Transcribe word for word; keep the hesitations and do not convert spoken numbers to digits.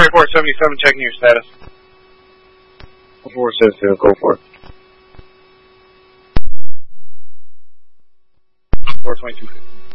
twenty-four seventy-seven, checking your status. four seventy-seven, go for it. four twenty-two fifty.